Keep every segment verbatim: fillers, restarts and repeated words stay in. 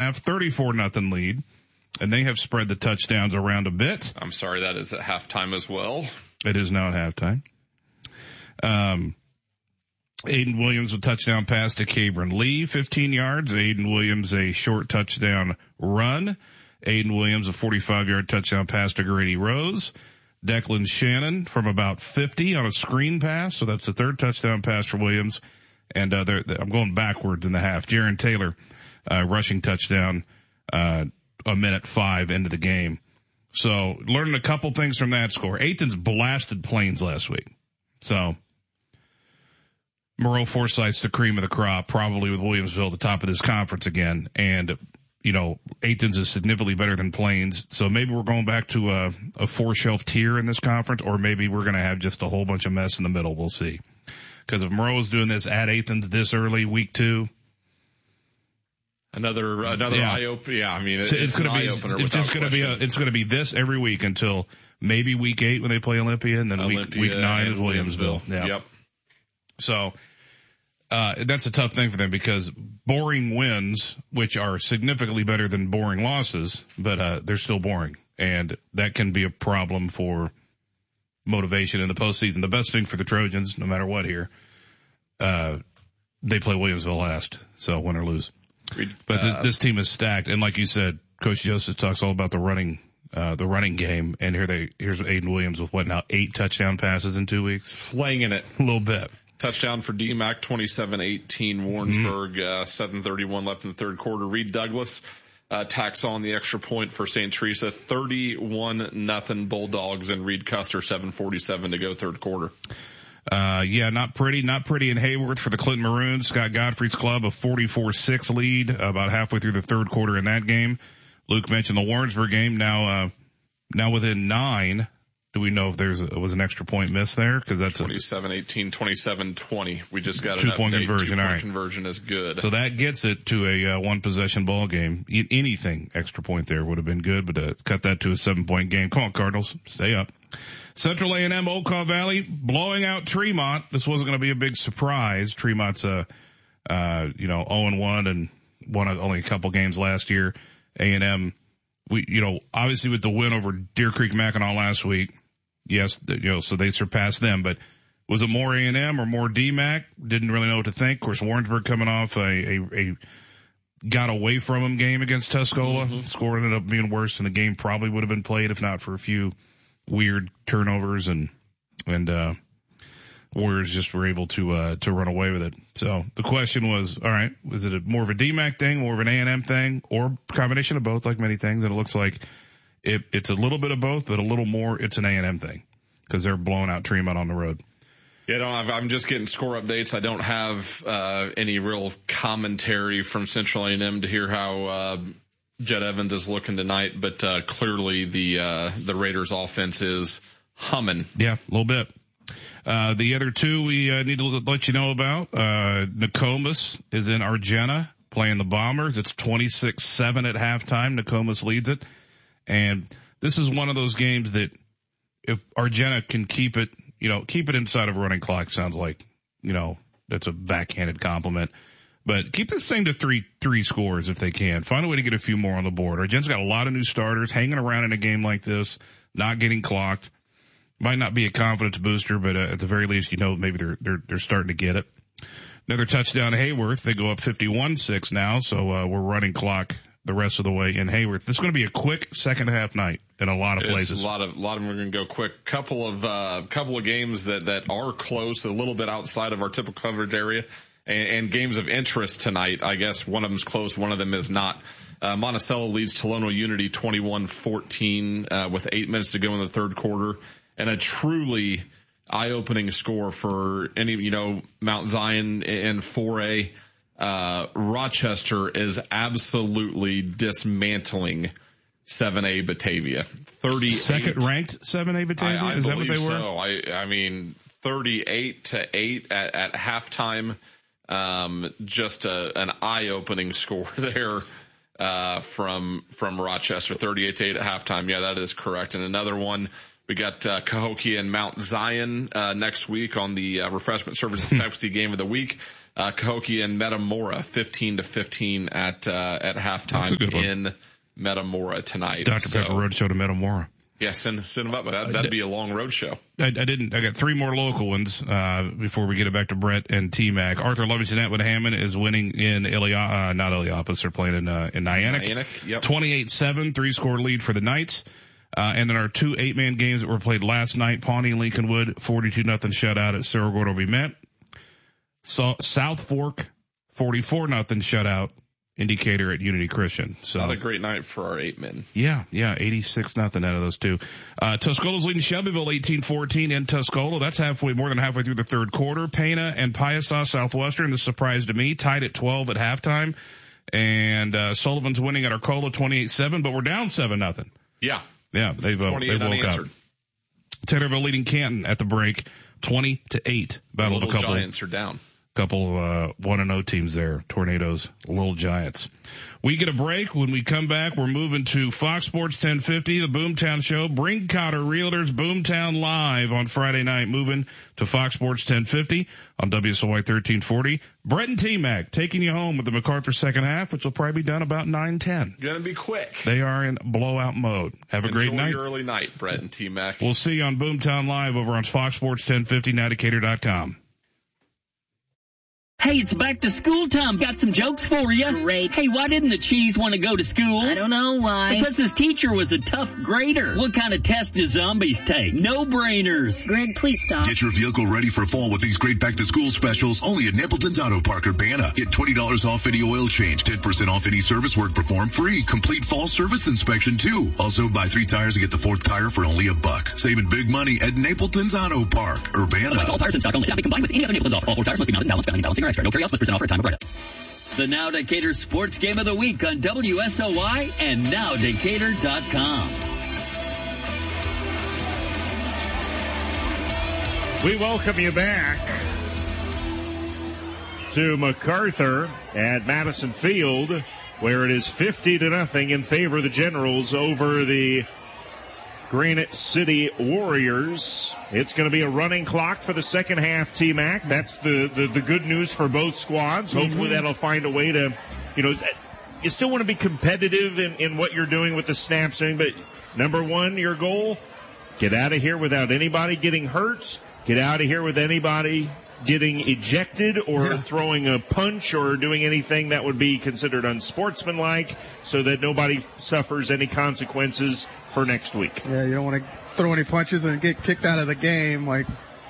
half, thirty-four nothing lead. And they have spread the touchdowns around a bit. I'm sorry, that is at halftime as well. It is now at halftime. Um, Aiden Williams a touchdown pass to Cabron Lee, fifteen yards. Aiden Williams a short touchdown run. Aiden Williams a forty-five yard touchdown pass to Grady Rose. Declan Shannon from about fifty on a screen pass. So that's the third touchdown pass for Williams. And, uh, they're, they're, I'm going backwards in the half. Jaron Taylor, uh, rushing touchdown, uh, a minute five into the game. So learning a couple things from that score. Athens blasted Plains last week. So Moreau Forsyth's the cream of the crop, probably with Williamsville at the top of this conference again. And, you know, Athens is significantly better than Plains. So maybe we're going back to a, a four shelf tier in this conference, or maybe we're going to have just a whole bunch of mess in the middle. We'll see. Because if Moreau is doing this at Athens this early, week two, Another, another yeah. eye opener. Yeah, I mean, it, so it's, it's going to be, eye-opener it's just going to be, a, it's going to be this every week until maybe week eight when they play Olympia, and then Olympia week, week nine is Williamsville. Williamsville. Yeah. Yep. So, uh, that's a tough thing for them because boring wins, which are significantly better than boring losses, but, uh, they're still boring. And that can be a problem for motivation in the postseason. The best thing for the Trojans, no matter what here, uh, they play Williamsville last. So win or lose. But this, this team is stacked, and like you said, Coach Joseph talks all about the running, uh, the running game. And here they, here's Aiden Williams with what now eight touchdown passes in two weeks, slanging it a little bit. Touchdown for D MAC, twenty-seven eighteen Warrensburg, mm-hmm. uh, seven thirty-one left in the third quarter. Reed Douglas uh, tacks on the extra point for Saint Teresa, thirty-one nothing Bulldogs, and Reed Custer, seven forty-seven to go third quarter. Uh, yeah, not pretty, not pretty in Hayworth for the Clinton Maroons. Scott Godfrey's club, a forty-four six lead about halfway through the third quarter in that game. Luke mentioned the Warrensburg game. Now, uh, now within nine. Do we know if there's a, was an extra point missed there? Cause that's twenty-seven eighteen, twenty-seven twenty. We just got a two point conversion. Two point all right. Conversion is good. So that gets it to a uh, one possession ball game. E- anything extra point there would have been good, but uh, cut that to a seven point game. Come on, Cardinals, stay up. Central A and M, Okaw Valley, blowing out Tremont. This wasn't going to be a big surprise. Tremont's, uh, uh, you know, oh and one and won only a couple games last year. A and M, we, you know, obviously with the win over Deer Creek Mackinac last week, yes, you know, so they surpassed them, but was it more A and M or more D MAC? Didn't really know what to think. Of course, Warrensburg coming off a, a, a got away from him game against Tuscola. Mm-hmm. Score ended up being worse, and the game probably would have been played if not for a few weird turnovers, and and uh Warriors just were able to uh to run away with it. So the question was, all right, was it a, more of a D MAC thing, more of an A and M thing, or a combination of both, like many things? And it looks like it, it's a little bit of both, but a little more it's an A and M thing because they're blowing out Tremont on the road. Yeah, I don't have, I'm just getting score updates. I don't have uh any real commentary from Central A and M to hear how uh Jed Evans is looking tonight, but uh clearly the uh the Raiders offense is humming. Yeah, a little bit. Uh the other two we uh, need to let you know about. Uh Nokomis is in Argenta playing the Bombers. It's twenty-six seven at halftime. Nokomis leads it. And this is one of those games that if Argenta can keep it, you know, keep it inside of a running clock, sounds like, you know, that's a backhanded compliment. But keep this thing to three, three scores if they can. Find a way to get a few more on the board. Argent's got a lot of new starters hanging around in a game like this, not getting clocked. Might not be a confidence booster, but uh, at the very least, you know, maybe they're, they're, they're starting to get it. Another touchdown to Hayworth. They go up fifty-one six now. So, uh, we're running clock the rest of the way in Hayworth. This is going to be a quick second half night in a lot of it's places. A lot of, a lot of them are going to go quick. Couple of, uh, couple of games that, that are close, a little bit outside of our typical coverage area. And games of interest tonight. I guess one of them's close, one of them is not. Uh, Monticello leads Tolono Unity twenty-one fourteen, uh, with eight minutes to go in the third quarter. And a truly eye-opening score for any, you know, Mount Zion in four A. Uh, Rochester is absolutely dismantling seven A Batavia. thirty-eight Second ranked seven A Batavia? I, I is that what they were? So. I, I mean, thirty-eight to eight at, at halftime. Um, just a, an eye-opening score there, uh, from, from Rochester, thirty-eight to eight at halftime. Yeah, that is correct. And another one We got uh, Cahokia and Mount Zion uh, next week on the uh, Refreshment Services Pepsi Game of the Week. Uh, Cahokia and Metamora, fifteen to fifteen at uh, at halftime in Metamora tonight. Doctor So, Pepper Roadshow to Metamora. Yeah, send send them up. That, that'd be a long road show. I, I didn't. I got three more local ones uh before we get it back to Brett and T-Mac. Arthur Livingston Atwood Hammond is winning in Ilya, uh, not Illiopolis. They're playing in uh, in Nyanek. Nyanek, yep. twenty-eight seven, three score lead for the Knights. Uh, and then our two eight man games that were played last night: Pawnee and Lincolnwood, forty-two nothing shutout at Cerro Gordo we met. So South Fork, forty-four nothing shutout. Indicator at Unity Christian. So not a great night for our eight men. Yeah, yeah, eighty-six nothing out of those two. Uh, Tuscola's leading Shelbyville eighteen fourteen in Tuscola. That's halfway, more than halfway through the third quarter. Pena and Piasa Southwestern, this surprise to me, tied at twelve at halftime. And, uh, Sullivan's winning at Arcola twenty-eight seven, but we're down seven nothing. Yeah. Yeah, they've, uh, they woke up. Taylorville leading Canton at the break, twenty to eight. Battle of a couple. Giants are down. Couple uh one and oh teams there. Tornadoes, Little Giants. We get a break. When we come back, we're moving to Fox Sports ten fifty, the Boomtown Show. Bring Cotter Realtors Boomtown Live on Friday night. Moving to Fox Sports ten fifty on W S O Y thirteen forty. Brett and T-Mac taking you home with the MacArthur second half, which will probably be done about nine ten. Gonna be quick. They are in blowout mode. Have a Enjoy great night. Your early night, Brett and T-Mac. We'll see you on Boomtown Live over on Fox Sports ten fifty, Navigator dot com. Hey, it's back to school time. Got some jokes for you. Great. Hey, why didn't the cheese want to go to school? I don't know why. Because his teacher was a tough grader. What kind of test do zombies take? No-brainers. Greg, please stop. Get your vehicle ready for fall with these great back-to-school specials only at Napleton's Auto Park Urbana. Get twenty dollars off any oil change, ten percent off any service work performed, free complete fall service inspection too. Also, buy three tires and get the fourth tire for only a buck. Saving big money at Napleton's Auto Park Urbana. Otherwise, all tires in stock only. Not be combined with any other Napleton's offer. All four tires must be mounted, balanced, balancing, balancing, or extra. No carry-outs must present offer at time of write-up. The Now Decatur Sports Game of the Week on W S O Y and Now Decatur dot com. We welcome you back to MacArthur at Madison Field, where it is fifty to nothing in favor of the Generals over the Granite City Warriors. It's going to be a running clock for the second half, T-Mac. That's the, the, the good news for both squads. Hopefully mm-hmm. that'll find a way to, you know, you still want to be competitive in, in what you're doing with the snaps, but number one, your goal, get out of here without anybody getting hurt. Get out of here with anybody getting ejected or yeah. throwing a punch or doing anything that would be considered unsportsmanlike, so that nobody suffers any consequences for next week. Yeah, you don't want to throw any punches and get kicked out of the game like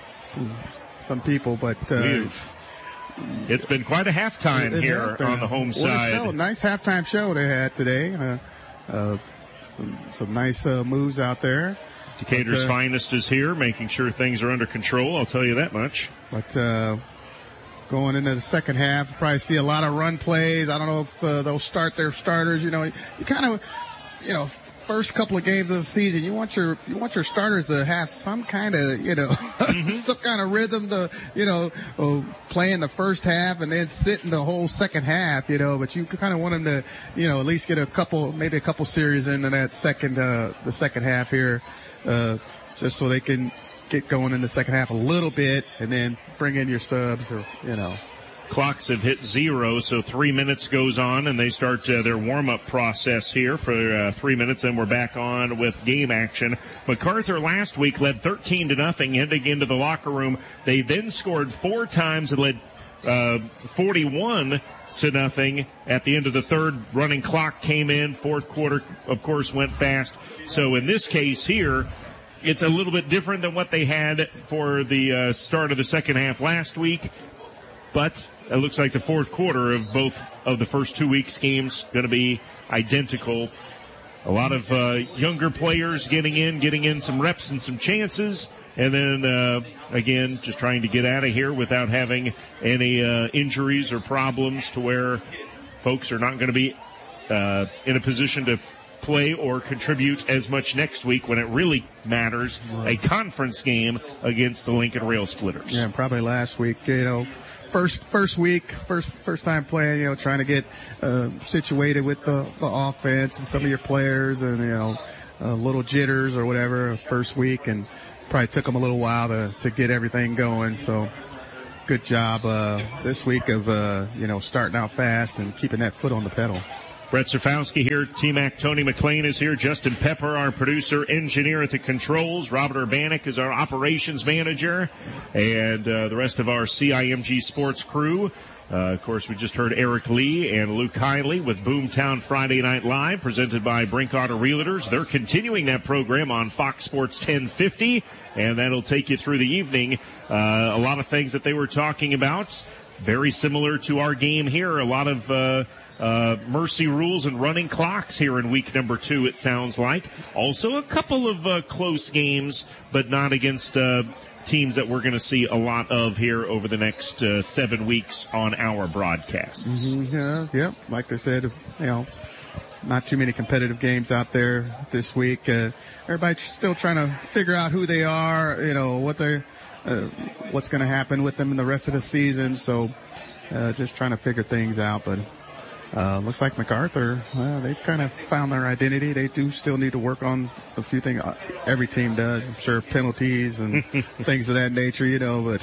some people, but uh, it's been quite a halftime it, it here on the home side. Show, nice halftime show they had today. Uh, uh, some some nice uh, moves out there. Decatur's but, uh, finest is here, making sure things are under control. I'll tell you that much. But uh, going into the second half, you probably see a lot of run plays. I don't know if uh, they'll start their starters. You know, you, you kind of, you know, first couple of games of the season, you want your you want your starters to have some kind of, you know, mm-hmm. some kind of rhythm to, you know, uh, play in the first half and then sit in the whole second half, you know. But you kind of want them to, you know, at least get a couple, maybe a couple series into that second, uh, the second half here. Uh, just so they can get going in the second half a little bit and then bring in your subs or, you know. Clocks have hit zero, so three minutes goes on and they start uh, their warm-up process here for uh, three minutes, and we're back on with game action. MacArthur last week led thirteen to nothing heading into the locker room. They then scored four times and led uh, forty-one to nothing at the end of the third. Running clock came in. Fourth quarter, of course, went fast. So in this case here, it's a little bit different than what they had for the uh, start of the second half last week. But it looks like the fourth quarter of both of the first two weeks' games going to be identical. A lot of uh, younger players getting in, getting in some reps and some chances. And then, uh, again, just trying to get out of here without having any uh, injuries or problems to where folks are not going to be uh, in a position to play or contribute as much next week when it really matters, a conference game against the Lincoln Rail Splitters. Yeah, probably last week, you know. First, first week, first, first time playing, you know, trying to get, uh, situated with the, the offense and some of your players and, you know, a little jitters or whatever first week, and probably took them a little while to, to get everything going. So good job, uh, this week of, uh, you know, starting out fast and keeping that foot on the pedal. Brett Safowski here. T-Mac Tony McLean is here. Justin Pepper, our producer, engineer at the controls. Robert Urbanik is our operations manager. And uh, the rest of our C I M G Sports crew. Uh, of course, we just heard Eric Lee and Luke Hiley with Boomtown Friday Night Live, presented by Brink Auto Realtors. They're continuing that program on Fox Sports ten fifty, and that'll take you through the evening. Uh, a lot of things that they were talking about, very similar to our game here. A lot of uh, uh mercy rules and running clocks here in week number two, it sounds like. Also a couple of uh, close games, but not against uh teams that we're going to see a lot of here over the next uh, seven weeks on our broadcasts. Mm-hmm, yeah, yep. Like I said, you know, not too many competitive games out there this week. Uh, everybody's still trying to figure out who they are, you know, what they're, uh, what's going to happen with them in the rest of the season. So, uh, just trying to figure things out, but Uh, looks like MacArthur, well, they've kind of found their identity. They do still need to work on a few things. Every team does, I'm sure, penalties and things of that nature, you know, but,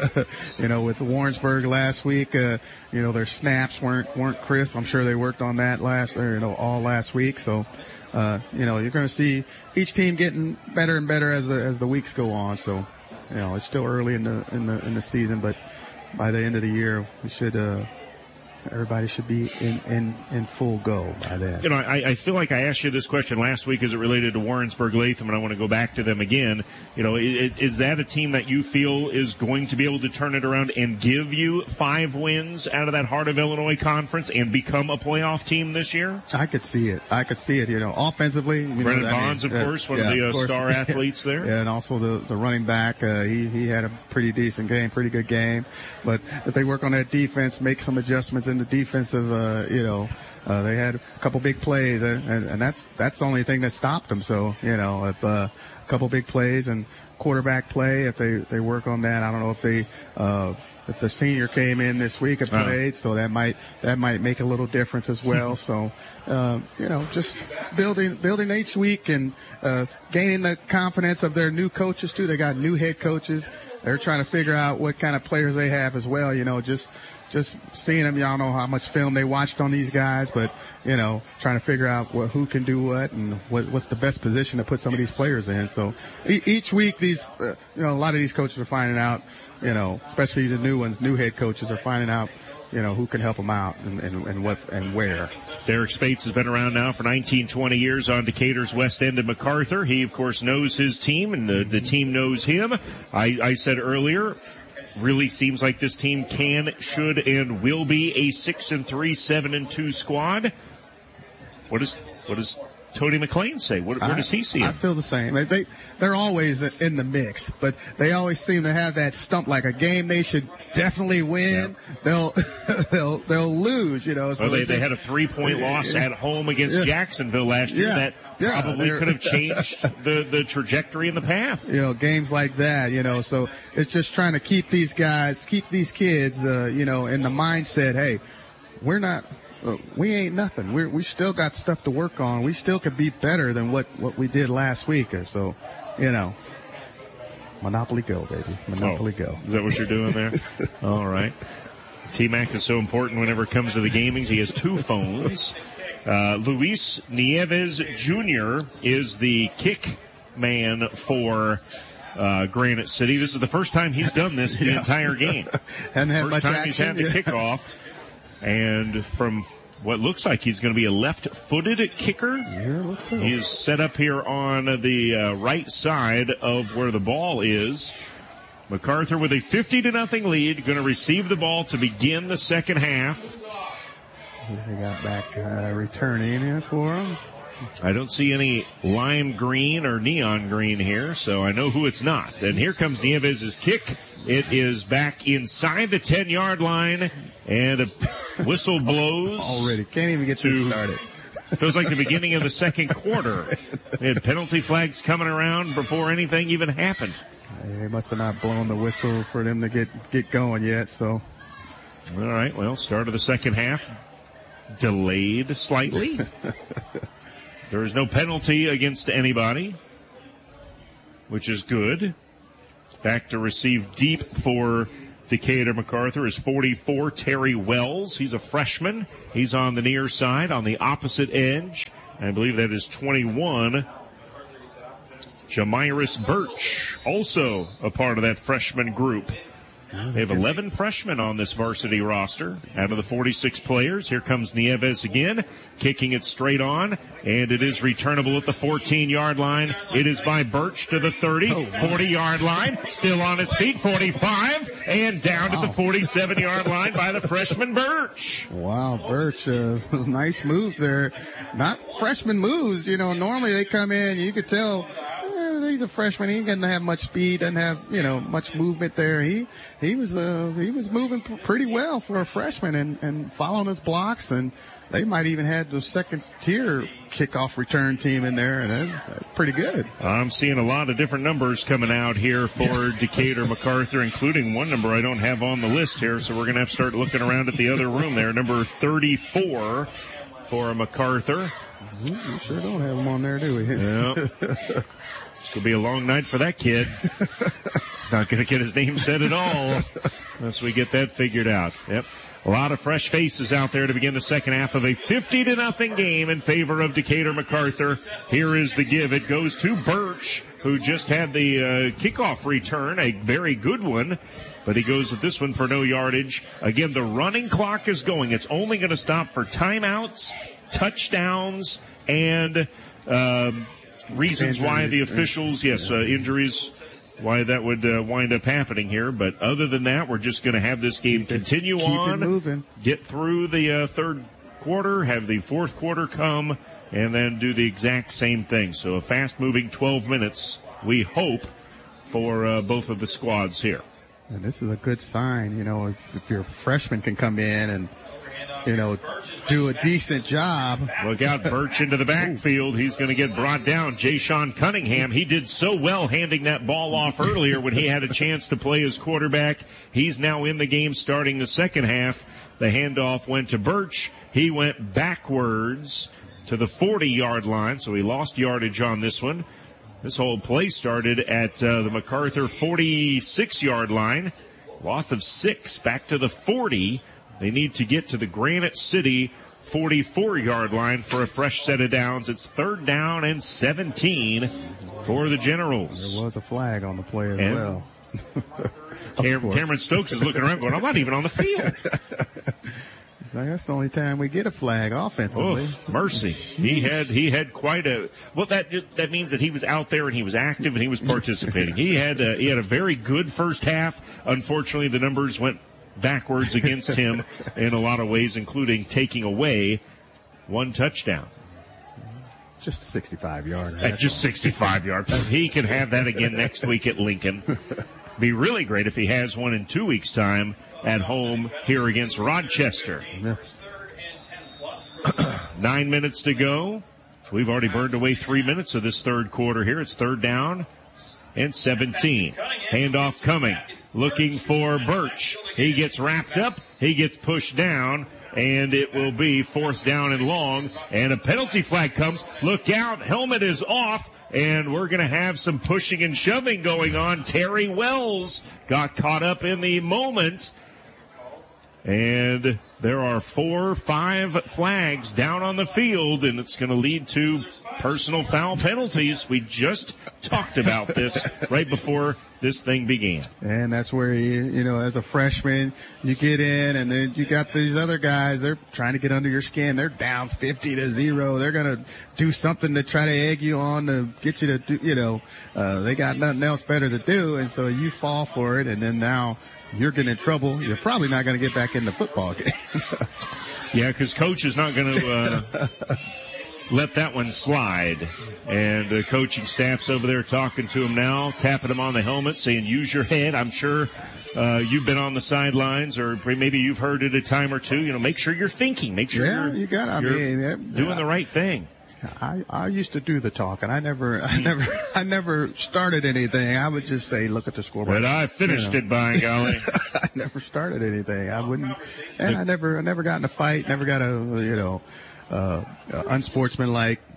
you know, with Warrensburg last week, uh, you know, their snaps weren't, weren't crisp. I'm sure they worked on that last, or, you know, all last week. So, uh, you know, you're going to see each team getting better and better as the, as the weeks go on. So, you know, it's still early in the, in the, in the season, but by the end of the year, we should, uh, everybody should be in, in, in full go by then. You know, I, I feel like I asked you this question last week as it related to Warrensburg Latham, and I want to go back to them again. You know, is, is that a team that you feel is going to be able to turn it around and give you five wins out of that Heart of Illinois conference and become a playoff team this year? I could see it. I could see it, you know, offensively. You Brennan know, Bonds, I mean, of uh, course, one yeah, of the uh, of course. star athletes there. Yeah, and also the, the running back, uh, he, he had a pretty decent game, pretty good game. But if they work on that defense, make some adjustments in the defensive, uh, you know, uh, they had a couple big plays, and, and, and that's, that's the only thing that stopped them. So, you know, if, uh, a couple big plays and quarterback play, if they, they work on that, I don't know if they, uh, if the senior came in this week and played, uh-huh. so that might, that might make a little difference as well. So, um, you know, just building, building each week and, uh, gaining the confidence of their new coaches too. They got new head coaches. They're trying to figure out what kind of players they have as well, you know, just, just seeing them, y'all know how much film they watched on these guys, but, you know, trying to figure out what, who can do what and what, what's the best position to put some of these players in. So e- each week these, uh, you know, a lot of these coaches are finding out, you know, especially the new ones, new head coaches are finding out, you know, who can help them out and, and, and what and where. Derek Spates has been around now for nineteen, twenty years on Decatur's West End of MacArthur. He, of course, knows his team, and the, the team knows him. I, I said earlier, really seems like this team can, should, and will be a six and three, seven and two squad. What does what does Tony McLean say? What, where does he see it? I feel the same. They, they they're always in the mix, but they always seem to have that stump, like a game they should definitely win. Yeah. They'll they'll they'll lose. You know. So well, they they had a three point loss at home against yeah. Jacksonville last year. Yeah. That yeah, probably could have changed the the trajectory and the path. You know, games like that. You know, so it's just trying to keep these guys, keep these kids, uh, you know, in the mindset. Hey, we're not. We ain't nothing. We we still got stuff to work on. We still could be better than what, what we did last week or so. You know, Monopoly Go, baby. Monopoly oh, Go. Is that what you're doing there? All right. T-Mac is so important whenever it comes to the gaming. He has two phones. Uh, Luis Nieves Junior is the kick man for uh, Granite City. This is the first time he's done this the yeah. entire game. Hadn't had first much time action. he's had the yeah. kickoff. And from what looks like he's going to be a left-footed kicker. Yeah, looks so. He's set up here on the uh, right side of where the ball is. MacArthur with a fifty to nothing lead, going to receive the ball to begin the second half. They got back uh, returning in for him. I don't see any lime green or neon green here, so I know who it's not. And here comes Nieves' kick. It is back inside the ten-yard line, and a whistle blows. Already. Can't even get this started. Feels like the beginning of the second quarter. They had penalty flags coming around before anything even happened. They must have not blown the whistle for them to get, get going yet, so. All right, well, start of the second half. Delayed slightly. There is no penalty against anybody, which is good. Back to receive deep for Decatur MacArthur is forty-four, Terry Wells. He's a freshman. He's on the near side, on the opposite edge. I believe that is twenty-one. Jamiris Birch, also a part of that freshman group. They have eleven freshmen on this varsity roster out of the forty-six players. Here comes Nieves again, kicking it straight on, and it is returnable at the fourteen-yard line. It is by Birch to the thirty, forty-yard line, still on his feet, forty-five, and down wow. to the forty-seven-yard line by the freshman Birch. Wow, Birch, uh, nice moves there. Not freshman moves, you know, normally they come in, you could tell, he's a freshman. He doesn't have much speed, doesn't have, you know, much movement there. He, he was, uh, he was moving pretty well for a freshman and, and following his blocks, and they might even had the second tier kickoff return team in there, and that's pretty good. I'm seeing a lot of different numbers coming out here for Decatur MacArthur, including one number I don't have on the list here, so we're going to have to start looking around at the other room there. Number thirty-four for MacArthur. Mm-hmm. We sure don't have him on there, do we? Yeah. It'll be a long night for that kid. Not going to get his name said at all unless we get that figured out. Yep. A lot of fresh faces out there to begin the second half of a fifty to nothing game in favor of Decatur MacArthur. Here is the give. It goes to Birch, who just had the uh, kickoff return, a very good one. But he goes with this one for no yardage. Again, the running clock is going. It's only going to stop for timeouts, touchdowns, and um, reasons why the officials, yes, uh, injuries, why that would uh, wind up happening here. But other than that, we're just going to have this game continue Keep on, it moving. Get through the uh, third quarter, have the fourth quarter come, and then do the exact same thing. So a fast-moving twelve minutes, we hope, for uh, both of the squads here. And this is a good sign, you know, if, if your freshman can come in and, you know, do a decent job. Look out, Birch into the backfield. He's going to get brought down. Jayshon Cunningham, he did so well handing that ball off earlier when he had a chance to play as quarterback. He's now in the game starting the second half. The handoff went to Birch. He went backwards to the forty-yard line, so he lost yardage on this one. This whole play started at uh, the MacArthur forty-six-yard line. Loss of six back to the forty. They need to get to the Granite City forty-four-yard line for a fresh set of downs. It's third down and seventeen for the Generals. There was a flag on the play as and well. Cam- Cameron Stokes is looking around going, I'm not even on the field. That's the only time we get a flag offensively. Oof, mercy. He had, he had quite a, well, that, that means that he was out there and he was active and he was participating. He had a, he had a very good first half. Unfortunately, the numbers went backwards against him in a lot of ways, including taking away one touchdown. Just a sixty-five yard. At just sixty-five yards. He can have that again next week at Lincoln. Be really great if he has one in two weeks' time at home here against Rochester. Yeah. Nine minutes to go. We've already burned away three minutes of this third quarter here. It's third down and seventeen. Handoff coming. Looking for Birch. He gets wrapped up. He gets pushed down. And it will be fourth down and long. And a penalty flag comes. Look out. Helmet is off. And we're going to have some pushing and shoving going on. Terry Wells got caught up in the moment. And there are four, five flags down on the field, and it's going to lead to personal foul penalties. We just talked about this right before this thing began. And that's where, you, you know, as a freshman, you get in, and then you got these other guys, they're trying to get under your skin. They're down fifty to zero. They're going to do something to try to egg you on to get you to do, you know, uh, they got nothing else better to do, and so you fall for it, and then now you're getting in trouble. You're probably not going to get back in the football game. Yeah, because coach is not going to uh, let that one slide. And the coaching staff's over there talking to him now, tapping him on the helmet, saying, use your head. I'm sure uh, you've been on the sidelines, or maybe you've heard it a time or two. You know, make sure you're thinking. Make sure yeah, you're, you got, I you're mean, yeah, doing yeah. the right thing. I, I used to do the talking. I never, I never, I never started anything. I would just say, look at the scoreboard. But I finished you know. it, by golly. I never started anything. I wouldn't, and I never, I never got in a fight. Never got a, you know, uh, unsportsmanlike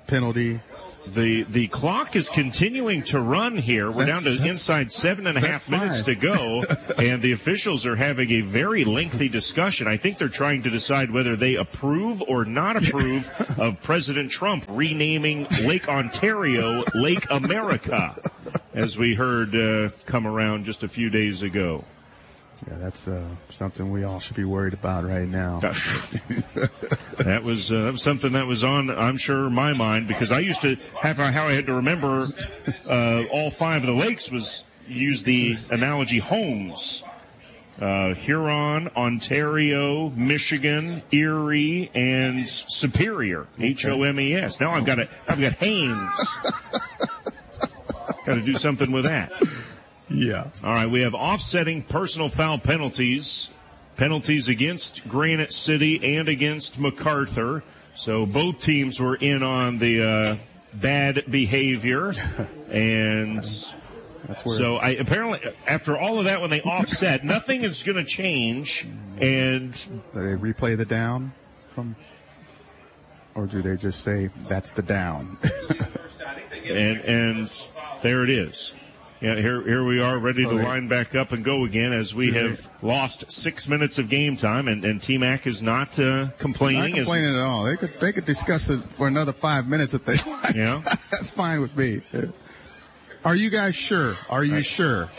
penalty. The the clock is continuing to run here. We're That's- down to that's- inside seven and a half that's minutes fine. to go, and the officials are having a very lengthy discussion. I think they're trying to decide whether they approve or not approve of President Trump renaming Lake Ontario Lake America, as we heard uh, come around just a few days ago. Yeah, that's uh, something we all should be worried about right now. That was, uh, that was something that was on, I'm sure, my mind, because I used to have how I had to remember uh, all five of the lakes was use the analogy homes. Uh, Huron, Ontario, Michigan, Erie, and Superior. H O M E S. Now I've got it. I've got Haines. Got to do something with that. Yeah. All right, we have offsetting personal foul penalties, penalties against Granite City and against MacArthur. So both teams were in on the uh, bad behavior, and That's where so I apparently after all of that, when they offset, nothing is going to change. And do they replay the down from, or do they just say that's the down? and and there it is. Yeah, here here we are, ready to line back up and go again, as we have lost six minutes of game time, and, and T-Mac is not uh, complaining. Not complaining at all. They could they could discuss it for another five minutes if they like. Yeah. That's fine with me. Are you guys sure? Are you Right. sure?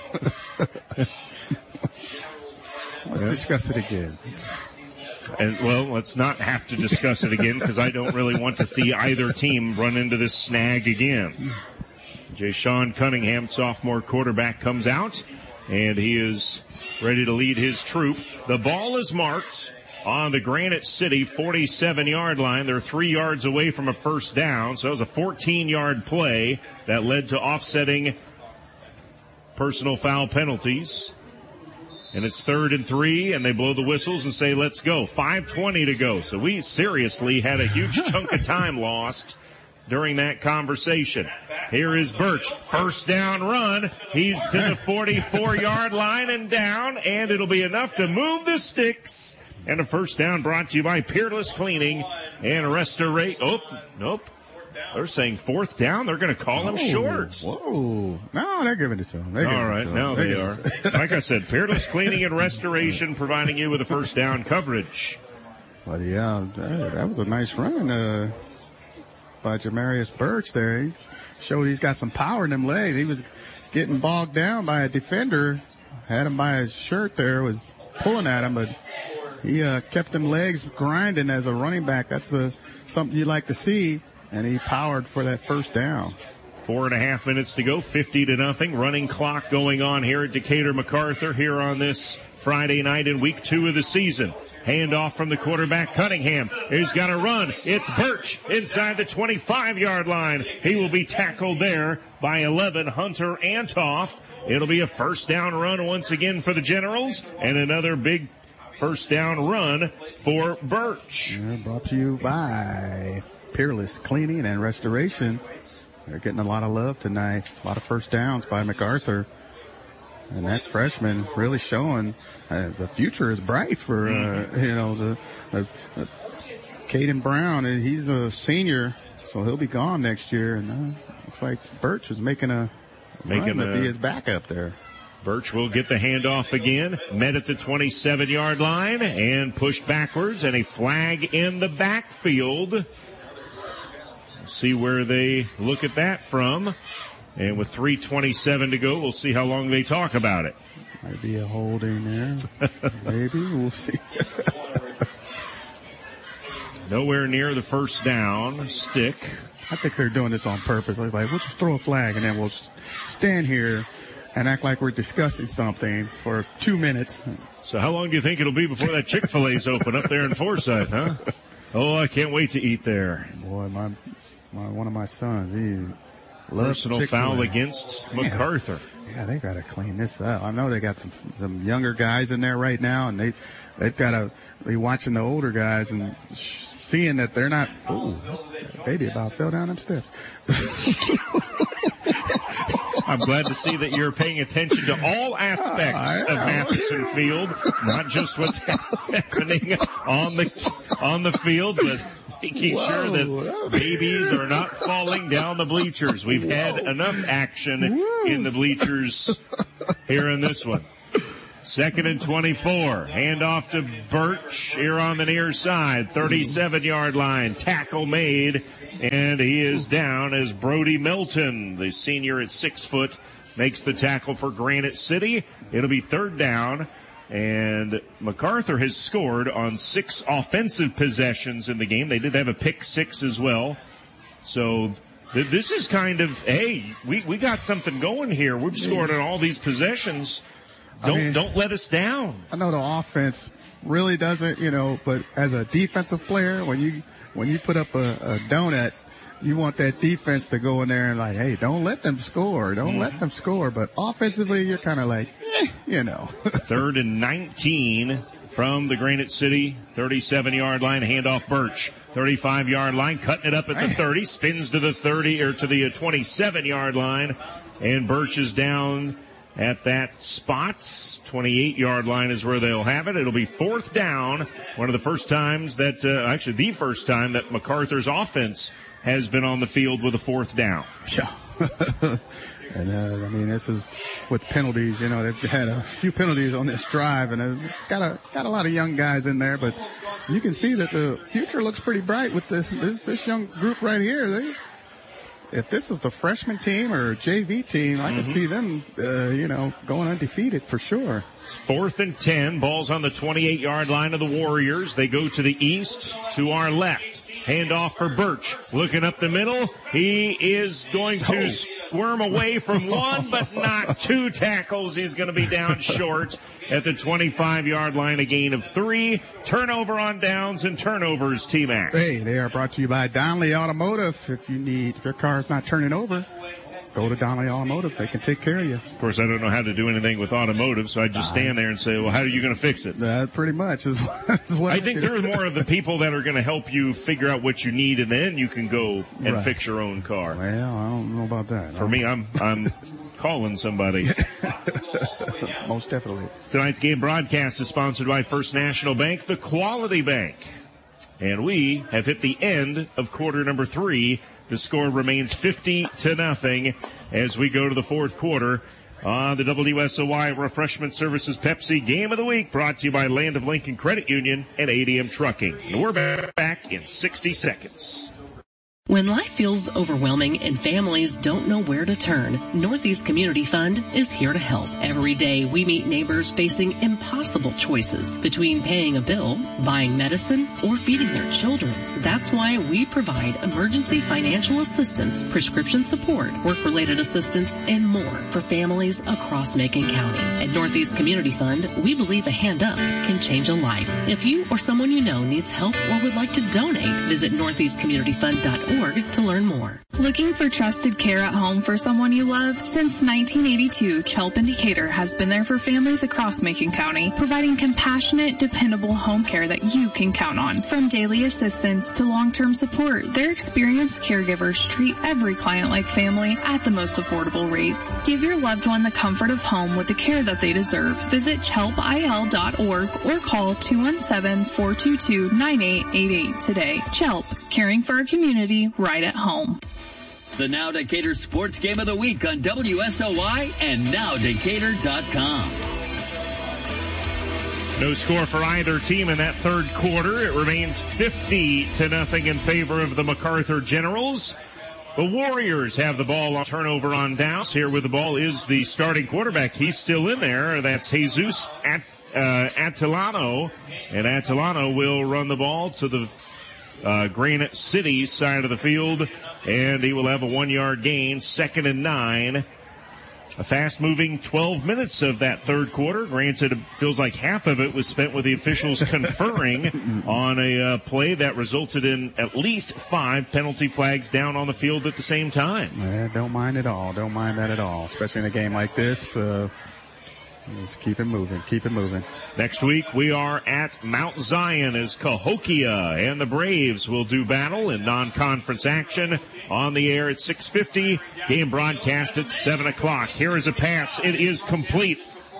Let's Yeah. discuss it again. And, well, let's not have to discuss it again, because I don't really want to see either team run into this snag again. Jay Sean Cunningham, sophomore quarterback, comes out, and he is ready to lead his troop. The ball is marked on the Granite City forty-seven-yard line. They're three yards away from a first down, so it was a fourteen-yard play that led to offsetting personal foul penalties. And it's third and three, and they blow the whistles and say, let's go. five twenty to go. So we seriously had a huge chunk of time lost during that conversation. Here is Birch. First down run. He's to the forty-four-yard line and down, and it'll be enough to move the sticks. And a first down brought to you by Peerless Cleaning and Restoration. Oh, nope. They're saying fourth down. They're going to call him short. Whoa. No, they're giving it to him. They're giving All it right, to him. now They're they giving are. Like I said, Peerless Cleaning and Restoration providing you with a first down coverage. Well, yeah, that, that was a nice run uh, by Jamarius Birch there. He showed he's got some power in them legs. He was getting bogged down by a defender. Had him by his shirt there, was pulling at him, but he uh, kept them legs grinding as a running back. That's uh, something you like to see, and he powered for that first down. Four and a half minutes to go, fifty to nothing. Running clock going on here at Decatur MacArthur here on this Friday night in week two of the season. Handoff from the quarterback, Cunningham. He's got to run. It's Birch inside the twenty-five-yard line. He will be tackled there by eleven, Hunter Antoff. It'll be a first down run once again for the Generals, and another big first down run for Birch. Yeah, brought to you by Peerless Cleaning and Restoration. They're getting a lot of love tonight. A lot of first downs by MacArthur. And that freshman really showing uh, the future is bright for, uh, you know, the, uh, uh, Caden Brown. And he's a senior, so he'll be gone next year. And uh, looks like Birch is making a Making run to a- be his backup there. Birch will get the handoff again, met at the twenty-seven-yard line and pushed backwards, and a flag in the backfield. See where they look at that from. And with three twenty-seven to go, we'll see how long they talk about it. Might be a holding there. Maybe. We'll see. Nowhere near the first down stick. I think they're doing this on purpose. It's like, we'll just throw a flag and then we'll s- stand here and act like we're discussing something for two minutes. So how long do you think it'll be before that Chick-fil-A's open up there in Forsyth, huh? Oh, I can't wait to eat there. Boy, my, my one of my sons, he loves Personal Chick-fil-A. foul against MacArthur. Yeah, they got to clean this up. I know they got some some younger guys in there right now, and they they've got to be watching the older guys and sh- seeing that they're not. Oh, baby about fell down them steps. I'm glad to see that you're paying attention to all aspects I of am. Matheson Field, not just what's happening on the on the field, but making Whoa. sure that babies are not falling down the bleachers. We've Whoa. had enough action Whoa. in the bleachers here in this one. Second and twenty-four. Hand off to Birch here on the near side. thirty-seven yard line. Tackle made. And he is down as Brody Milton, the senior at six foot, makes the tackle for Granite City. It'll be third down. And MacArthur has scored on six offensive possessions in the game. They did have a pick six as well. So th- this is kind of, hey, we, we got something going here. We've scored on all these possessions. Don't, I mean, don't let us down. I know the offense really doesn't, you know, but as a defensive player, when you, when you put up a, a donut, you want that defense to go in there and like, hey, don't let them score. Don't mm-hmm. let them score. But offensively, you're kind of like, eh, you know. Third and nineteen from the Granite City thirty-seven yard line. Handoff Birch. thirty-five yard line. Cutting it up at the thirty. Spins to the thirty or to the twenty-seven yard line. And Birch is down at that spot. twenty-eight yard line is where they'll have it. It'll be fourth down. One of the first times that, uh, actually the first time that MacArthur's offense has been on the field with a fourth down. Yeah. and, uh, I mean, this is with penalties, you know, they've had a few penalties on this drive and they've got a, got a lot of young guys in there, but you can see that the future looks pretty bright with this, this, this young group right here. They, if this is the freshman team or J V team, I mm-hmm. could see them, uh, you know, going undefeated for sure. It's fourth and ten. Ball's on the twenty-eight yard line of the Warriors. They go to the east to our left. Handoff for Birch. Looking up the middle. He is going to oh. squirm away from one, but not two tackles. He's going to be down short at the twenty-five yard line, a gain of three. Turnover on downs and turnovers, T-Mac. Hey, they are brought to you by Donnelly Automotive. If you need, if your car is not turning over, go to Donnelly Automotive. They can take care of you. Of course, I don't know how to do anything with automotive, so I just stand there and say, well, how are you going to fix it? That pretty much is, is what I, I think there are more of the people that are going to help you figure out what you need, and then you can go and right. fix your own car. Well, I don't know about that. For me, I'm I'm calling somebody. Most definitely. Tonight's game broadcast is sponsored by First National Bank, the Quality Bank. And we have hit the end of quarter number three. The score remains fifty to nothing as we go to the fourth quarter on the W S O Y Refreshment Services Pepsi Game of the Week, brought to you by Land of Lincoln Credit Union and A D M Trucking. And we're back in sixty seconds. When life feels overwhelming and families don't know where to turn, Northeast Community Fund is here to help. Every day we meet neighbors facing impossible choices between paying a bill, buying medicine, or feeding their children. That's why we provide emergency financial assistance, prescription support, work-related assistance, and more for families across Macon County. At Northeast Community Fund, we believe a hand up can change a life. If you or someone you know needs help or would like to donate, visit northeast community fund dot org to learn more. Looking for trusted care at home for someone you love? Since nineteen eighty-two, Chelp and Decatur has been there for families across Macon County, providing compassionate, dependable home care that you can count on. From daily assistance to long-term support, their experienced caregivers treat every client like family at the most affordable rates. Give your loved one the comfort of home with the care that they deserve. Visit chelp I L dot org or call two one seven, four two two, nine eight eight eight today. Chelp, caring for our community right at home. The Now Decatur Sports Game of the Week on W S O Y and now decatur dot com. No score for either team in that third quarter. It remains fifty to nothing in favor of the MacArthur Generals. The Warriors have the ball on turnover on downs. Here with the ball is the starting quarterback. He's still in there. That's Jesus At, uh, Atilano. And Atilano will run the ball to the Uh, Granite City side of the field, and he will have a one-yard gain, second and nine. A fast-moving twelve minutes of that third quarter. Granted, it feels like half of it was spent with the officials conferring on a uh, play that resulted in at least five penalty flags down on the field at the same time. Yeah, don't mind at all. Don't mind that at all, especially in a game like this. Uh, Just keep it moving, keep it moving. Next week, we are at Mount Zion as Cahokia and the Braves will do battle in non-conference action on the air at six fifty. Game broadcast at seven o'clock. Here is a pass. It is complete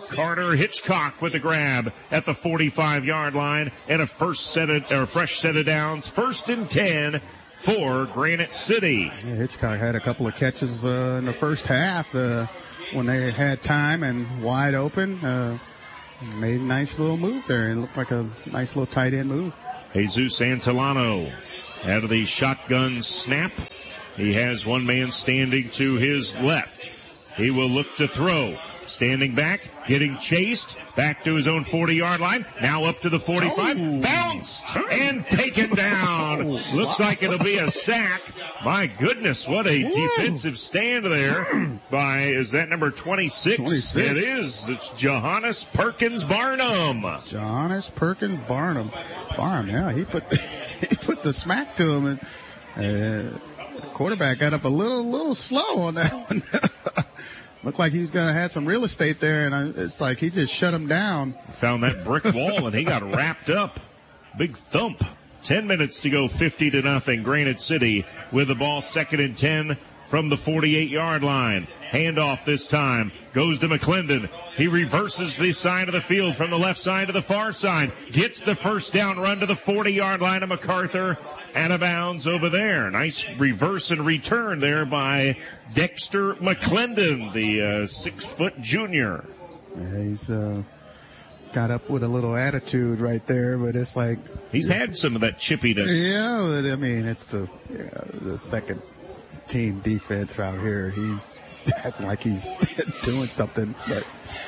Carter Hitchcock with the grab at the forty-five yard line and a first set of, or fresh set of downs. First and ten for Granite City. Yeah, Hitchcock had a couple of catches uh, in the first half uh, when they had time and wide open. Uh, made a nice little move there. It looked like a nice little tight end move. Jesus Antolano out of the shotgun snap. He has one man standing to his left. He will look to throw. Standing back, getting chased, back to his own forty-yard line. Now up to the forty-five. Oh. Bounced and taken down. Oh. Looks like it'll be a sack. My goodness, what a Woo. defensive stand there by, is that number twenty-six? twenty-six. It is. It's Johannes Perkins Barnum. Johannes Perkins Barnum. Barnum, yeah, he put, he put the smack to him, and uh, the quarterback got up a little, little slow on that one. Looked like he was going to have some real estate there, and I, it's like he just shut him down. Found that brick wall, and he got wrapped up. Big thump. Ten minutes to go, fifty to nothing. Granite City with the ball, second and ten from the forty-eight yard line. Handoff this time goes to McClendon. He reverses the side of the field from the left side to the far side. Gets the first down run to the forty yard line of MacArthur. Out of bounds over there. Nice reverse and return there by Dexter McClendon, the uh, six-foot junior. Yeah, he's uh, got up with a little attitude right there, but it's like... He's had some of that chippiness. Yeah, but I mean, it's the yeah, the second team defense out here. He's acting like he's doing something, but...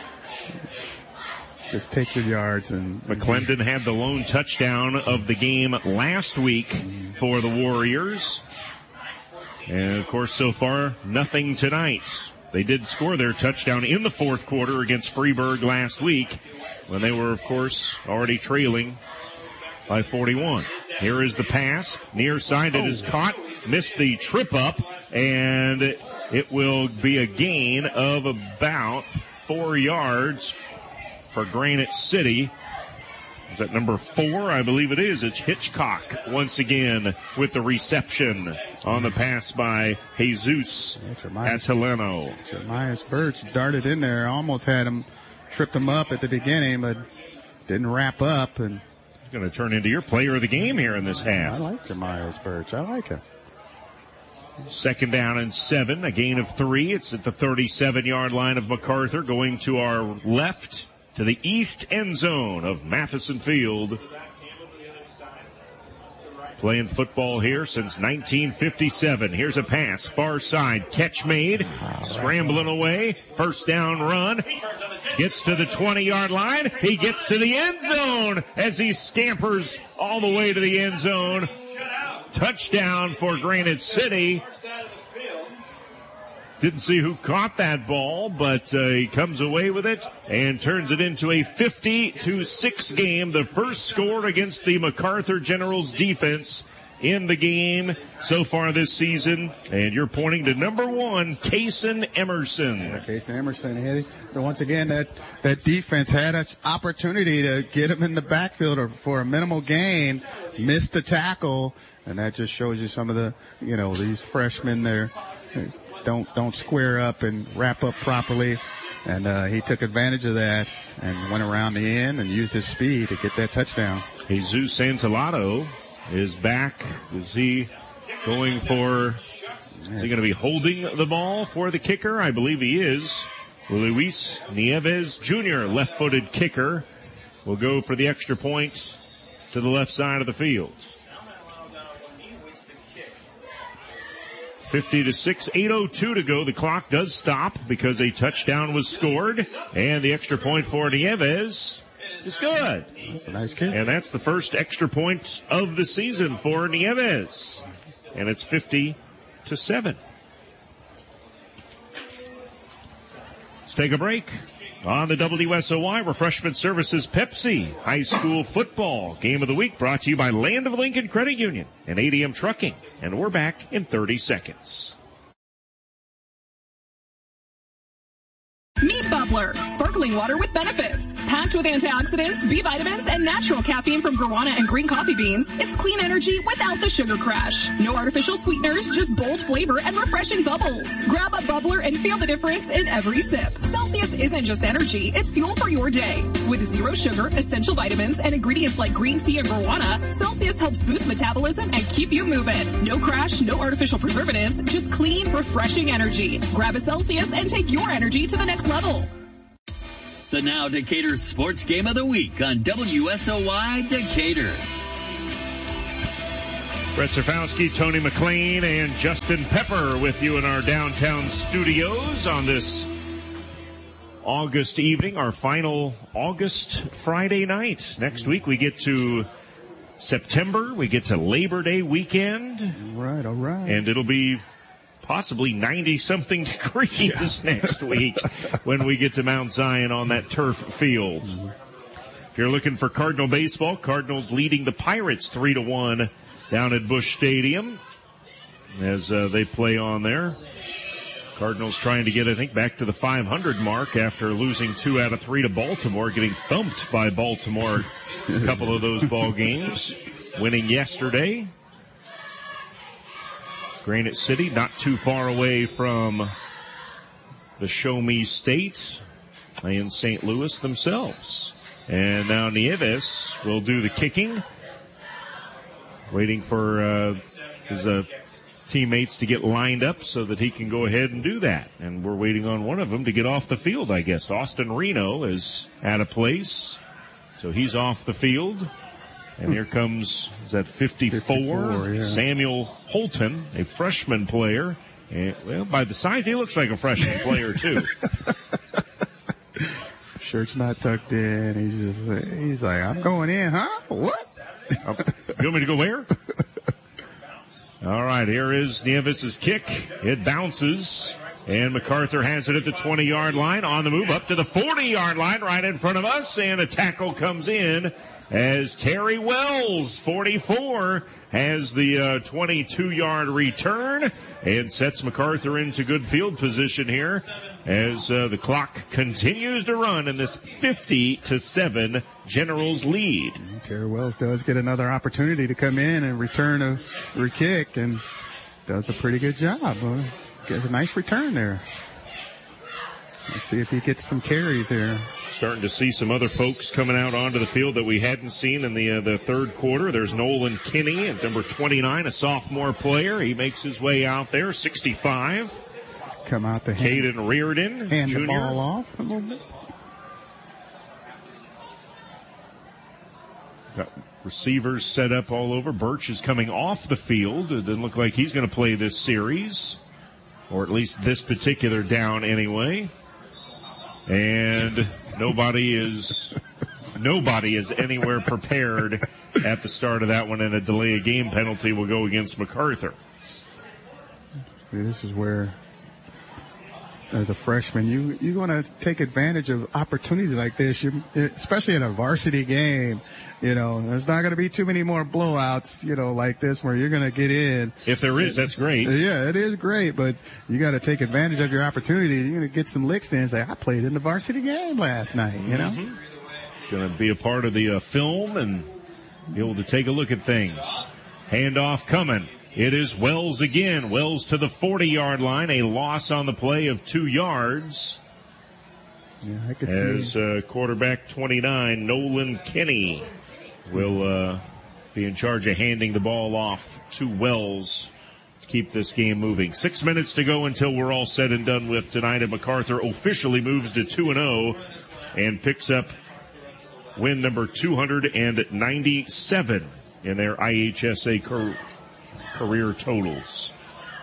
Just take your yards. And McClendon had the lone touchdown of the game last week for the Warriors. And, of course, so far, nothing tonight. They did score their touchdown in the fourth quarter against Freeburg last week when they were, of course, already trailing by forty-one. Here is the pass. Near side, it is caught. Missed the trip up, and it will be a gain of about four yards for Granite City. Is that number four? I believe it is. It's Hitchcock once again with the reception on the pass by Jesus Antolano. Jeremias Birch darted in there, almost had him, tripped him up at the beginning, but didn't wrap up. And he's going to turn into your player of the game here in this half. I like Jeremias Birch. I like him. Second down and seven, a gain of three. It's at the thirty-seven yard line of MacArthur, going to our left to the east end zone of Matheson Field. Playing football here since nineteen fifty-seven. Here's a pass, far side, catch made, scrambling away, first down run, gets to the twenty yard line, he gets to the end zone as he scampers all the way to the end zone. Touchdown for Granite City. Didn't see who caught that ball, but uh, he comes away with it and turns it into a fifty to six game. The first score against the MacArthur Generals defense in the game so far this season. And you're pointing to number one, Kaysen Emerson. Yeah, Kaysen Emerson. Hey, once again, that, that defense had an opportunity to get him in the backfield or for a minimal gain, missed the tackle, and that just shows you some of the, you know, these freshmen there. Don't don't square up and wrap up properly, and uh, he took advantage of that and went around the end and used his speed to get that touchdown. Jesus Santolato is back. Is he going for? Is he going to be holding the ball for the kicker? I believe he is. Luis Nieves Junior, left-footed kicker, will go for the extra points to the left side of the field. fifty to six, eight oh two to go. The clock does stop because a touchdown was scored, and the extra point for Nieves is good. That's a nice kick. And that's the first extra point of the season for Nieves. And it's fifty to seven. Let's take a break. On the W S O Y Refreshment Services Pepsi High School Football Game of the Week, brought to you by Land of Lincoln Credit Union and A D M Trucking. And we're back in thirty seconds. Meet Bubbler, sparkling water with benefits. Packed with antioxidants, B vitamins, and natural caffeine from guarana and green coffee beans, it's clean energy without the sugar crash. No artificial sweeteners, just bold flavor and refreshing bubbles. Grab a Bubbler and feel the difference in every sip. Celsius isn't just energy, it's fuel for your day. With zero sugar, essential vitamins, and ingredients like green tea and guarana, Celsius helps boost metabolism and keep you moving. No crash, no artificial preservatives, just clean, refreshing energy. Grab a Celsius and take your energy to the next level. The Now Decatur Sports Game of the Week on W S O Y Decatur. Brett Surfowski, Tony McLean, and Justin Pepper with you in our downtown studios on this August evening, our final August Friday night. Next week we get to September, we get to Labor Day weekend. All right, all right. And it'll be possibly ninety-something degrees yeah. next week when we get to Mount Zion on that turf field. Mm-hmm. If you're looking for Cardinal baseball, Cardinals leading the Pirates three to one down at Busch Stadium as uh, they play on there. Cardinals trying to get, I think, back to the five hundred mark after losing two out of three to Baltimore, getting thumped by Baltimore a couple of those ball games, winning yesterday. Granite City, not too far away from the Show Me State and Saint Louis themselves. And now Nieves will do the kicking, waiting for uh, his uh, teammates to get lined up so that he can go ahead and do that. And we're waiting on one of them to get off the field, I guess. Austin Reno is out of place, so he's off the field. And here comes, is that fifty-four? fifty-four, yeah. Samuel Holton, a freshman player. And, well, by the size, he looks like a freshman player, too. Shirt's not tucked in. He's just, he's like, I'm going in, huh? What? Oh, you want me to go where? All right, here is Nieves' kick. It bounces. And MacArthur has it at the twenty-yard line. On the move up to the forty-yard line right in front of us. And a tackle comes in as Terry Wells, forty-four, has the uh, twenty-two-yard return and sets MacArthur into good field position here as uh, the clock continues to run in this fifty to seven Generals lead. Terry Wells does get another opportunity to come in and return a re kick and does a pretty good job. Huh? Gets a nice return there. Let's see if he gets some carries here. Starting to see some other folks coming out onto the field that we hadn't seen in the uh, the third quarter. There's Nolan Kinney at number twenty-nine, a sophomore player. He makes his way out there, sixty-five. Come out to Caden Reardon, hand Junior. the ball off a little bit. Got receivers set up all over. Birch is coming off the field. It doesn't look like he's going to play this series, or at least this particular down anyway. And nobody is nobody is anywhere prepared at the start of that one, and a delay of game penalty will go against MacArthur. See, this is where, as a freshman, you you want to take advantage of opportunities like this, you, especially in a varsity game. You know, there's not going to be too many more blowouts, you know, like this where you're going to get in. If there is, that's great. Yeah, it is great, but you got to take advantage of your opportunity. You're going to get some licks in and say, I played in the varsity game last night, you know. Mm-hmm. It's going to be a part of the uh, film and be able to take a look at things. Handoff coming. It is Wells again. Wells to the forty-yard line. A loss on the play of two yards. Yeah, I could As see. Uh, quarterback twenty-nine, Nolan Kinney, will uh, be in charge of handing the ball off to Wells to keep this game moving. Six minutes to go until we're all said and done with tonight, and MacArthur officially moves to two and oh and picks up win number two hundred ninety-seven in their I H S A car- career totals.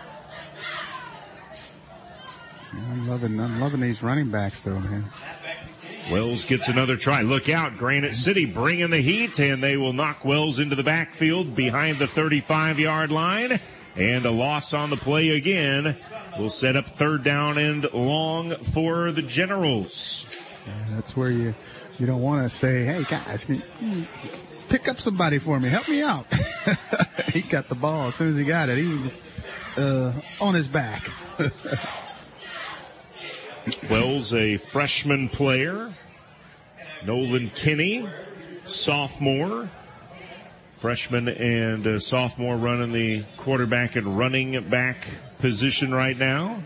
I'm loving, I'm loving these running backs, though, man. Wells gets another try. Look out, Granite City bringing the heat, and they will knock Wells into the backfield behind the thirty-five-yard line. And a loss on the play again will set up third down and long for the Generals. Yeah, that's where you you don't want to say, hey, guys, can you pick up somebody for me. Help me out. He got the ball. As soon as he got it, he was uh, on his back. Wells, a freshman player. Nolan Kinney, sophomore. Freshman and uh, sophomore running the quarterback and running back position right now.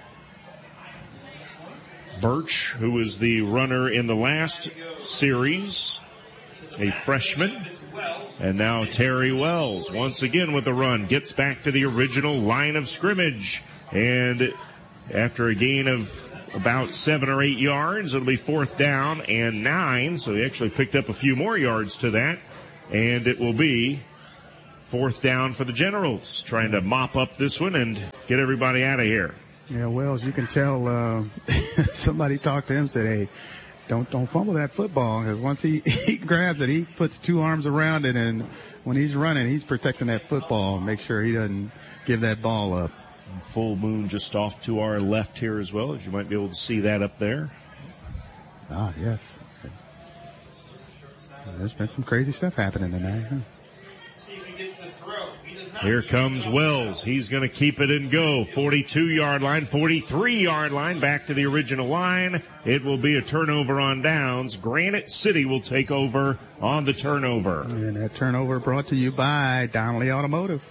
Birch, who was the runner in the last series, a freshman. And now Terry Wells, once again with a run, gets back to the original line of scrimmage. And after a gain of about seven or eight yards, it'll be fourth down and nine. So he actually picked up a few more yards to that. And it will be fourth down for the Generals, trying to mop up this one and get everybody out of here. Yeah, Wells, you can tell uh, somebody talked to him, said, hey, don't don't fumble that football, because once he, he grabs it, he puts two arms around it, and when he's running, he's protecting that football. Make sure he doesn't give that ball up. Full moon just off to our left here as well, as you might be able to see that up there. Ah, yes. There's been some crazy stuff happening tonight, huh? Here comes Wells. He's going to keep it and go. forty-two-yard line, forty-three-yard line, back to the original line. It will be a turnover on downs. Granite City will take over on the turnover. And that turnover brought to you by Donnelly Automotive.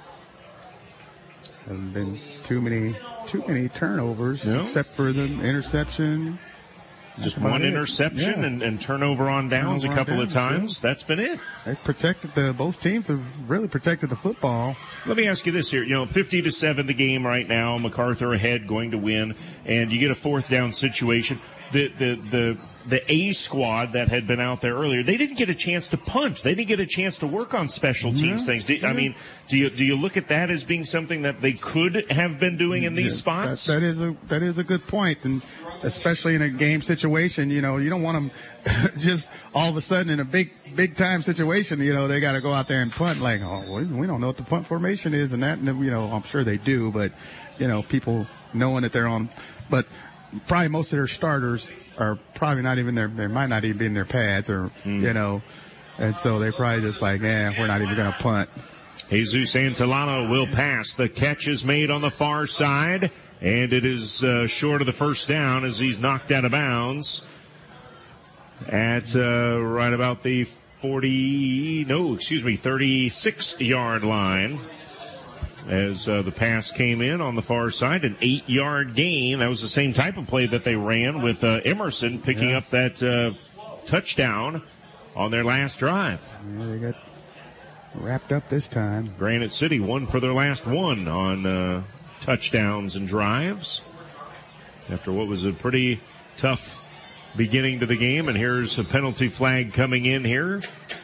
Haven't been too many, too many turnovers, no. except for the interception. Just one it. interception yeah. and, and turnover on downs turnover a couple downs, of times. Yeah. That's been it. They protected the, both teams have really protected the football. Let me ask you this here. You know, fifty to seven the game right now. MacArthur ahead, going to win, and you get a fourth down situation. The, the, the, the A squad that had been out there earlier, they didn't get a chance to punt. They didn't get a chance to work on special teams mm-hmm. things. Do, I mean, do you, do you look at that as being something that they could have been doing in these yeah, spots? That, that is a, that is a good point. And especially in a game situation, you know, you don't want them just all of a sudden in a big, big time situation, you know, they got to go out there and punt like, oh, we don't know what the punt formation is and that, and you know, I'm sure they do, but you know, people knowing that they're on, but probably most of their starters are probably not even there. They might not even be in their pads or, mm. you know, and so they probably just like, eh, we're not even going to punt. Jesus Antolano will pass. The catch is made on the far side, and it is uh, short of the first down as he's knocked out of bounds at uh, right about the forty, no, excuse me, thirty-six-yard line. As uh, the pass came in on the far side, an eight-yard gain. That was the same type of play that they ran with uh, Emerson picking yeah. up that uh, touchdown on their last drive. Yeah, they got wrapped up this time. Granite City won for their last one on uh, touchdowns and drives after what was a pretty tough beginning to the game. And here's a penalty flag coming in here.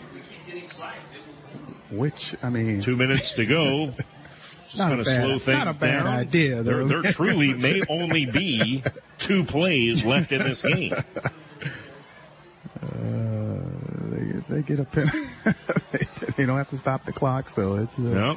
Which, I mean... Two minutes to go. Just going to slow things down. Not a bad down. idea, though. There, there truly may only be two plays left in this game. Uh, they, they get a penalty. They don't have to stop the clock, so it's... Uh, nope.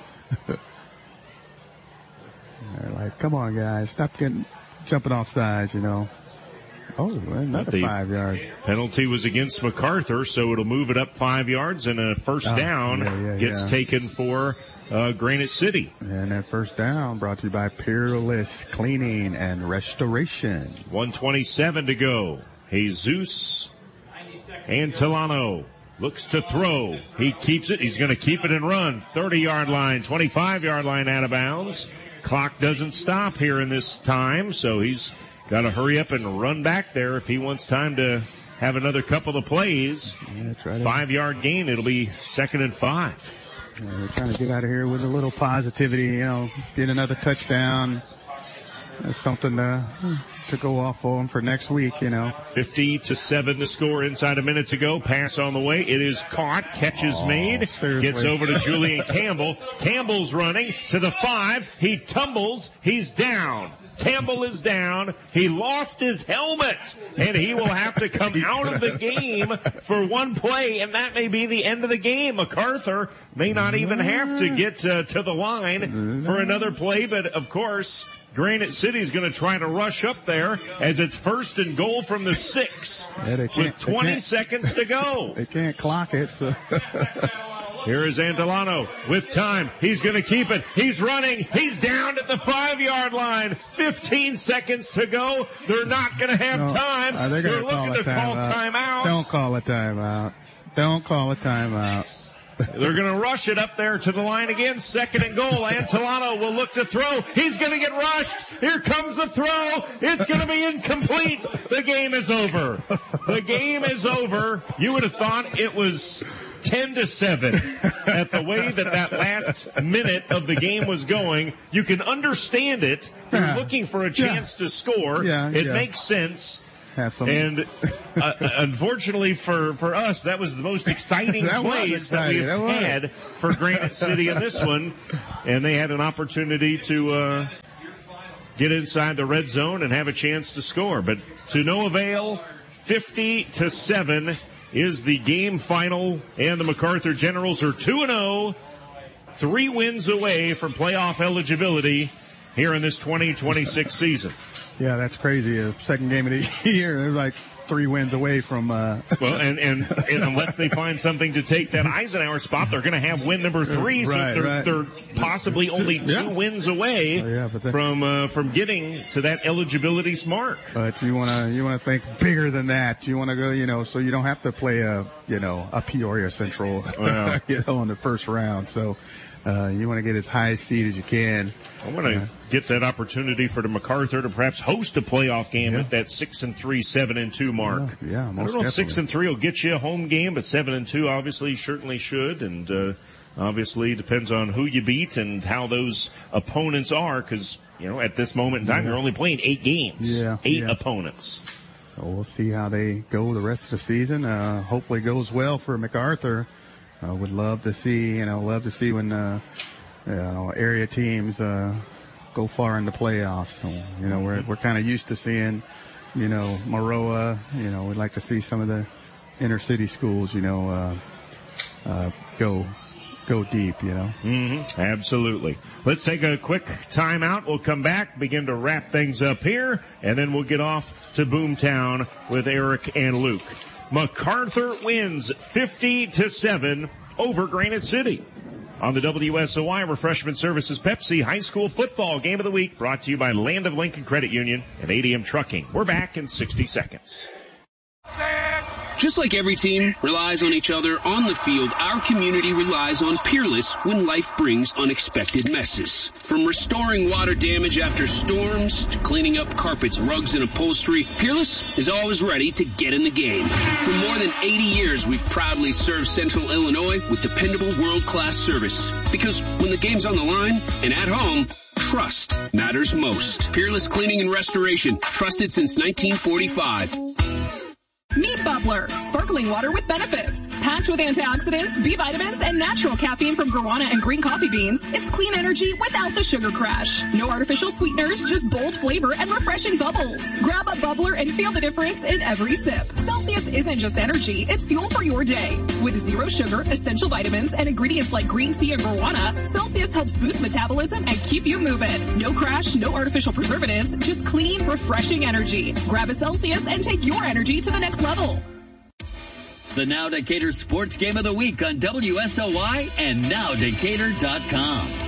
They're like, come on, guys, stop getting jumping off sides, you know. Oh, another five yards. Penalty was against MacArthur, so it'll move it up five yards, and a first oh, down yeah, yeah, gets yeah. taken for uh, Granite City. And that first down brought to you by Peerless Cleaning and Restoration. one twenty-seven to go. Jesus Antolano looks to throw. He keeps it. He's going to keep it and run. thirty-yard line, twenty-five-yard line out of bounds. Clock doesn't stop here in this time, so he's got to hurry up and run back there if he wants time to have another couple of plays. Yeah, try to... Five-yard gain. It'll be second and five. Yeah, they're trying to get out of here with a little positivity, you know, get another touchdown. That's something to, to go off on for next week, you know. fifty to seven to score inside a minute to go. Pass on the way. It is caught. Catch is oh, made. Seriously. Gets over to Julian Campbell. Campbell's running to the five. He tumbles. He's down. Campbell is down. He lost his helmet, and he will have to come out of the game for one play, and that may be the end of the game. MacArthur may not even have to get uh, to the line for another play, but of course, Granite City's going to try to rush up there as it's first and goal from the six yeah, with twenty seconds to go. They can't clock it, so. Here is Antolano with time. He's going to keep it. He's running. He's down at the five-yard line. fifteen seconds to go. They're not going to have no, time. Uh, they're they're gonna looking call to call time timeout. Don't call a timeout. Don't call a timeout. They're going to rush it up there to the line again. Second and goal. Antolano will look to throw. He's going to get rushed. Here comes the throw. It's going to be incomplete. The game is over. The game is over. You would have thought it was ten to seven at the way that that last minute of the game was going. You can understand it. You're yeah. looking for a chance yeah. to score. Yeah, it yeah. makes sense. Have some. And uh, unfortunately for, for us, that was the most exciting that plays that we've that had for Granite City in this one. And they had an opportunity to uh, get inside the red zone and have a chance to score. But to no avail, fifty to seven is the game final. And the MacArthur Generals are two and oh, three wins away from playoff eligibility here in this twenty twenty-six season. Yeah, that's crazy. A second game of the year, they're like three wins away from. Uh... Well, and, and and unless they find something to take that Eisenhower spot, they're going to have win number three. So right, they're, right. they're possibly only two yeah. wins away oh, yeah, but then... from uh, from getting to that eligibility mark. But you want to you want to think bigger than that. You want to go, you know, so you don't have to play a you know a Peoria Central, well, you know, in the first round. So. Uh, you want to get as high a seed as you can. I want to uh, get that opportunity for the MacArthur to perhaps host a playoff game yeah. at that six and three, seven and two mark. Yeah, yeah most I don't know definitely. if six and three will get you a home game, but seven and two obviously certainly should, and uh, obviously depends on who you beat and how those opponents are, because you know at this moment in time yeah. you're only playing eight games, yeah, eight yeah. opponents. So we'll see how they go the rest of the season. Uh, hopefully it goes well for MacArthur. I uh, would love to see, you know, love to see when, uh, you know, area teams, uh, go far in the playoffs. So, you know, we're, we're kind of used to seeing, you know, Maroa, you know, we'd like to see some of the inner city schools, you know, uh, uh, go, go deep, you know. Mm-hmm. Absolutely. Let's take a quick timeout. We'll come back, begin to wrap things up here, and then we'll get off to Boomtown with Eric and Luke. MacArthur wins fifty to seven over Granite City. On the W S O I Refreshment Services Pepsi High School Football Game of the Week, brought to you by Land of Lincoln Credit Union and A D M Trucking. We're back in sixty seconds. Just like every team relies on each other on the field, our community relies on Peerless when life brings unexpected messes. From restoring water damage after storms to cleaning up carpets, rugs, and upholstery, Peerless is always ready to get in the game. For more than eighty years, we've proudly served Central Illinois with dependable world-class service. Because when the game's on the line and at home, trust matters most. Peerless Cleaning and Restoration, trusted since nineteen forty-five. Meet Bubbler, sparkling water with benefits. Packed with antioxidants, B vitamins, and natural caffeine from guarana and green coffee beans, it's clean energy without the sugar crash. No artificial sweeteners, just bold flavor and refreshing bubbles. Grab a Bubbler and feel the difference in every sip. Celsius isn't just energy, it's fuel for your day. With zero sugar, essential vitamins, and ingredients like green tea and guarana, Celsius helps boost metabolism and keep you moving. No crash, no artificial preservatives, just clean, refreshing energy. Grab a Celsius and take your energy to the next level. The Now Decatur Sports Game of the Week on W S O Y and now decatur dot com.